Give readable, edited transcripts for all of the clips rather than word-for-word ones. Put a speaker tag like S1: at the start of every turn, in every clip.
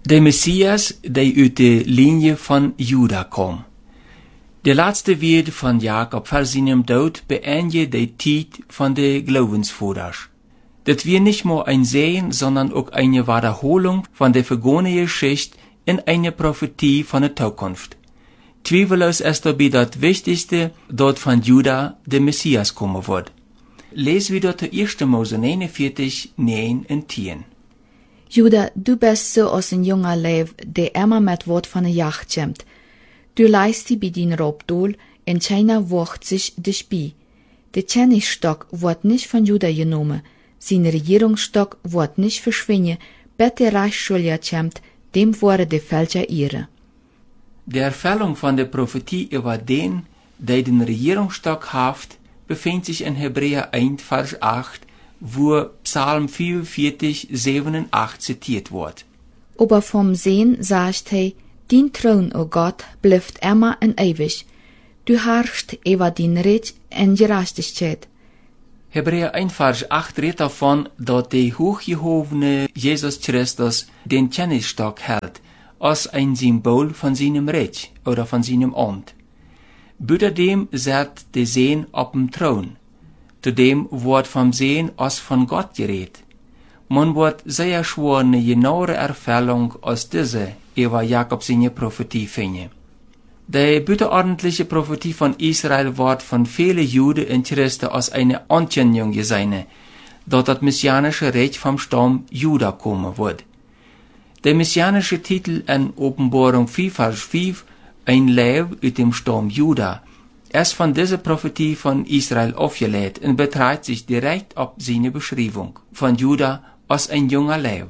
S1: De Messias, die uit de linie van Juda kom. De laatste woord van Jacob voor zijn dood beëindigt de tijd van de Glaubensvoders. Dat wir nicht nur ein Sehen, sondern auch eine Wiederholung von der vergangenen Geschichte in eine Prophetie von der Zukunft. Zweifellos ist dabei das Wichtigste, dort von Juda der Messias kommen wird. Lesen wir dort 1. Mose 49, 9 und 10.
S2: Juda, du bist so als een junger leeuw, die immer met wat van een jacht komt. Du leist die bij din Raubdoel, en keiner wacht sich dich bei. Der Tjennisstock wird nicht von Juda genommen, sein Regierungsstock wird nicht verschwinden, bis der Reichsschuljahr kommt, dem wurde der Fälscher ihre.
S1: Die Erfüllung von der Prophetie über den, der den Regierungsstock haft, befindet sich in Hebräer 1, Vers 8, wo Psalm 44, 7 und 8 zitiert wird.
S2: Aber vom Sehen sagt er, din Thron, o Gott, bleibt immer und ewig. Du herrschst über din Recht und Gerechtigkeit.
S1: Hebräer 1, Vers 8 redet davon, dass der hochgehobene Jesus Christus den Tjennisstock hält, als ein Symbol von seinem Recht oder von seinem Amt. Bütterdem sitzt der Sehen auf dem Thron. Zudem wird vom Sehen als von Gott geredet. Man wird sehr schwer eine genauere Erfüllung als diese über Jakob seine Prophetie finden. Die bütterordentliche Prophetie von Israel wird von vielen Juden und Christen als eine Ankündigung gesehen, dass das messianische Reich vom Stamm Juda kommen wird. Der messianische Titel in Offenbarung 5, Vers 5, ein Leib aus dem Stamm Juda, ist von dieser Prophetie von Israel aufgeleitet und betreibt sich direkt auf seine Beschreibung von Juda als ein junger Leib.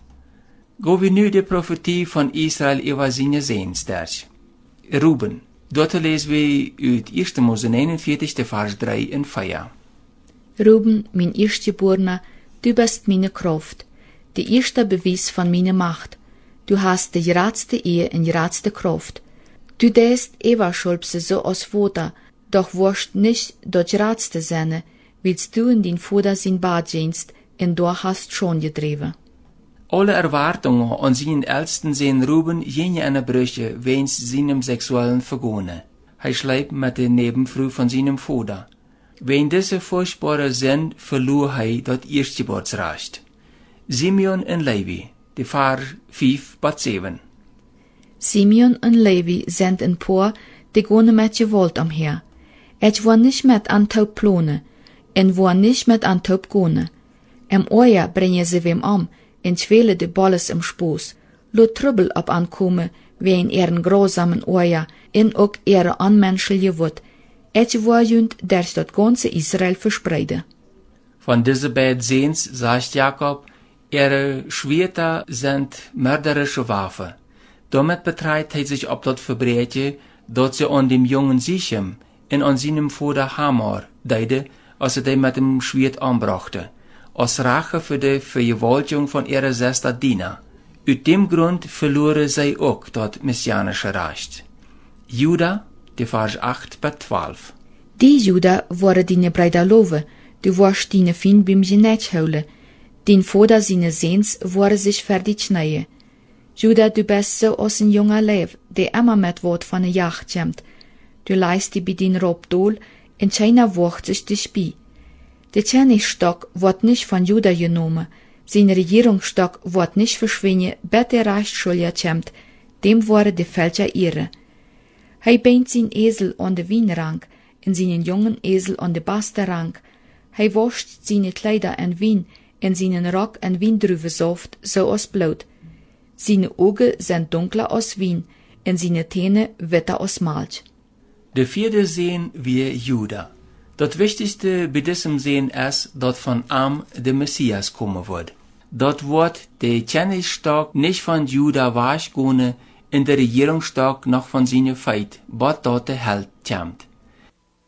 S1: Gehen wir nu die Prophetie von Israel über seine Sehnsucht. Ruben, dort lesen wir uit 1. Mose 49, Vers 3 und 4.
S2: Ruben, mein Erstgeborener, du bist meine Kraft, der erste Beweis von meiner Macht. Du hast die geradste Ehe und geradste Kraft. Du dest Eva schulpse so als Vater, doch wirst nicht dort geradste sein, willst du in den Vater sein Bad dienst, und du hast schon getrieben.
S1: Alle Erwartungen an seinen ältesten Sohn Ruben gingen eine Brüche wegen seinem sexuellen Vergehen. Er schleibt mit der Nebenfrau von seinem Vater. Wegen dieser furchtbaren Sinn verlor er das Erstgeburtsrecht. Simeon und Levi, die Vers 5 bis 7.
S2: Simeon und Levi sind ein Paar, die gehen mit Gewalt umher. Et war nicht mit Antaub plone, en war nicht mit Antaub gone. Im Oja bringen sie wem en twele de balles im Spoos, lo Trübbel ab ankomme, wie in ihren grausamen Oja, en ook ihre anmenschliche Wut. Et war jünd, der das ganze Israel verspreide.
S1: Von diese beiden Sehens sagt Jakob, ihre Schwerter sind mörderische Waffen. Damit betreibt er sich auf das Verbrechen, das sie an dem jungen Sichem und an seinem Vater Hamor deide, als er den mit dem Schwert anbrachte, als Rache für die Vergewaltigung von ihrer Schwester Dina. Aus dem Grund verloren sie auch das messianische Recht. Juda, die Vers 8 bis 12.
S2: Die Juda waren die Brüder Love, die warst die Fin beim Genet holen. Den Vater seine Sehns waren sich fertig schneien. Juda, du bist so als ein junger Leib, der immer mit Wort von der Jagd kommt. Du leist die bei den Raubdohl, und keiner wacht sich dich bei. Der Tjennisstock wird nicht von Juda genommen, sein Regierungsstock wird nicht verschwinden, bis der Reichsschuljahr kommt, dem wurde der Fälscher ihre. Er beint sein Esel an den Wienrang, und seinen jungen Esel an den Basterrang. Er wascht seine Kleider in Wien, und seinen Rock in Wiendrübensaft, so aus Blut. Seine Augen sind dunkler als Wien, und seine Zähne wetter als Malz.
S1: Der vierte Sehen wie Juda. Das Wichtigste bei diesem Sehen ist, dass von ihm der Messias kommen wird. Dort wird der Tjennisstock nicht von Juda weichgehen, in der Regierungsstock noch von seiner Feit, bis dort der Held kommt.